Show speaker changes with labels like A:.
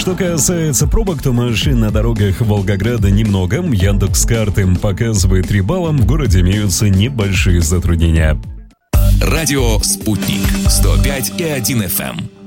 A: Что касается пробок, то машин на дорогах Волгограда немного. Яндекс.Карты показывает 3 балла. В городе имеются небольшие затруднения.
B: Радио «Спутник» 105,1 FM.